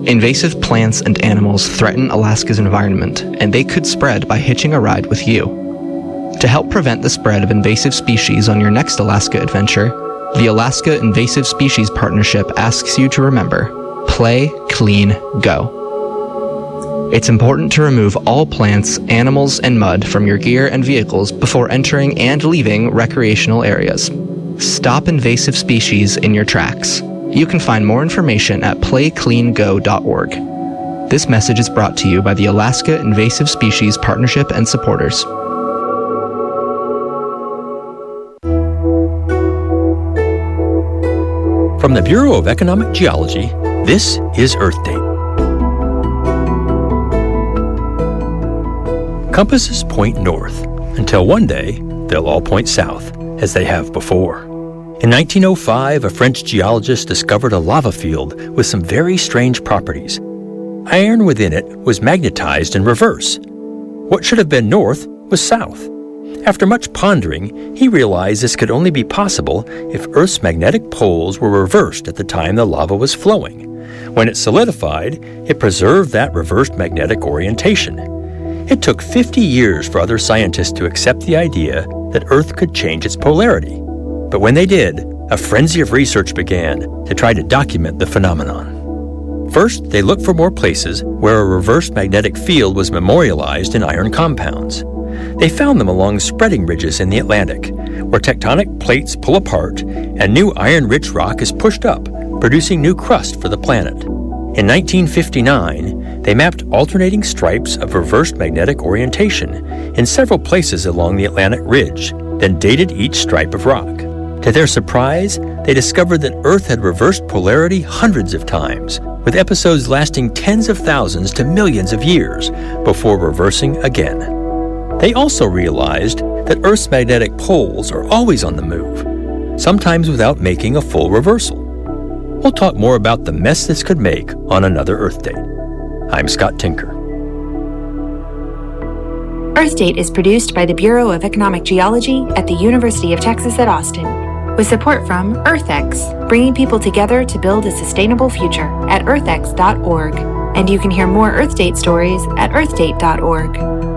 Invasive plants and animals threaten Alaska's environment, and they could spread by hitching a ride with you. To help prevent the spread of invasive species on your next Alaska adventure, the Alaska Invasive Species Partnership asks you to remember: play, clean, go. It's important to remove all plants, animals, and mud from your gear and vehicles before entering and leaving recreational areas. Stop invasive species in your tracks. You can find more information at playcleango.org. This message is brought to you by the Alaska Invasive Species Partnership and supporters. From the Bureau of Economic Geology, this is Earth Date. Compasses point north, until one day they'll all point south, as they have before. In 1905, a French geologist discovered a lava field with some very strange properties. Iron within it was magnetized in reverse. What should have been north was south. After much pondering, he realized this could only be possible if Earth's magnetic poles were reversed at the time the lava was flowing. When it solidified, it preserved that reversed magnetic orientation. It took 50 years for other scientists to accept the idea that Earth could change its polarity. But when they did, a frenzy of research began to try to document the phenomenon. First, they looked for more places where a reversed magnetic field was memorialized in iron compounds. They found them along spreading ridges in the Atlantic, where tectonic plates pull apart and new iron-rich rock is pushed up, producing new crust for the planet. In 1959, they mapped alternating stripes of reversed magnetic orientation in several places along the Atlantic Ridge, then dated each stripe of rock. To their surprise, they discovered that Earth had reversed polarity hundreds of times, with episodes lasting tens of thousands to millions of years before reversing again. They also realized that Earth's magnetic poles are always on the move, sometimes without making a full reversal. We'll talk more about the mess this could make on another Earth Date. I'm Scott Tinker. Earth Date is produced by the Bureau of Economic Geology at the University of Texas at Austin, with support from EarthX, bringing people together to build a sustainable future at earthx.org. And you can hear more Earth Date stories at earthdate.org.